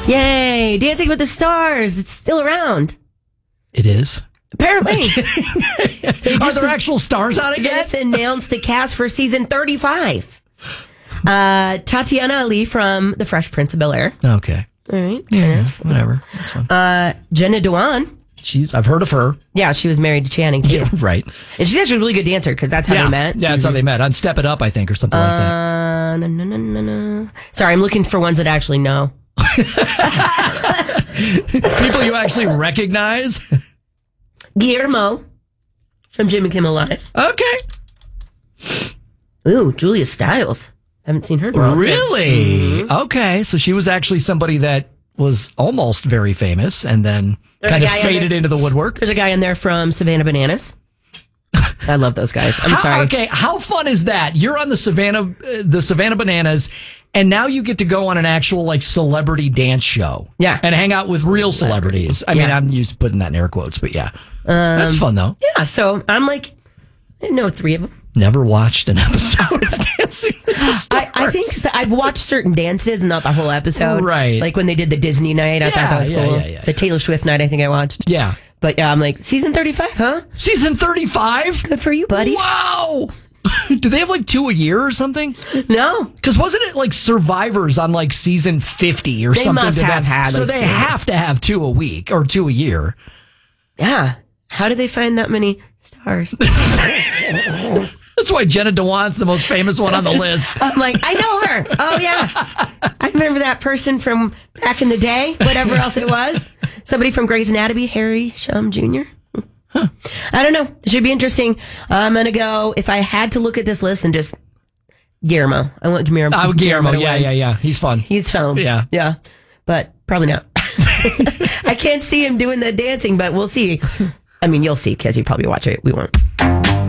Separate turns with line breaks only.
Yay! Dancing with the Stars. It's still around.
It is?
Apparently.
Are there actual stars on it yet?
Just announced the cast for season 35. Tatiana Ali from The Fresh Prince of Bel-Air.
Okay.
All right.
Yeah, whatever. That's fine.
Jenna Dewan.
I've heard of her.
Yeah, she was married to Channing too.
Yeah, right.
And she's actually a really good dancer because that's how they met.
Yeah, that's how they met. On Step It Up, I think, or something like that.
No. Sorry, I'm looking for ones that I actually know.
People you actually recognize?
Guillermo from Jimmy Kimmel Live.
Okay.
Ooh, Julia Stiles. Haven't seen her in a while.
Really? Mm-hmm. Okay, so she was actually somebody that was almost very famous and then kind of faded into the woodwork.
There's a guy in there from Savannah Bananas. I love those guys. I'm sorry.
Okay, how fun is that? You're on the Savannah Bananas, and now you get to go on an actual like celebrity dance show.
Yeah.
And hang out with real celebrities. I mean, I'm used to putting that in air quotes, but yeah. That's fun though.
Yeah, so I'm like, I know 3 of them.
Never watched an episode of Dancing with the Stars.
I think I've watched certain dances, not the whole episode.
Right.
Like when they did the Disney night, I thought that was cool. The Taylor Swift night, I think I watched.
Yeah.
But yeah, I'm like, season 35, huh?
Season 35?
Good for you, buddies.
Wow. Do they have like 2 a year or something?
No.
Because wasn't it like Survivors on like season 50 or something?
They must have had.
So they have to have 2 a week or 2 a year.
Yeah. How did they find that many stars?
That's why Jenna Dewan's the most famous one on the list.
I'm like, I know her. Oh, yeah. I remember that person from back in the day, whatever else it was. Somebody from Grey's Anatomy, Harry Shum Jr. Huh. I don't know. It should be interesting. I'm going to go, if I had to look at this list and just Guillermo. I want Guillermo.
Guillermo. Yeah. He's fun.
He's fun.
Yeah.
But probably not. I can't see him doing the dancing, but we'll see. I mean, you'll see because you probably watch it. We won't.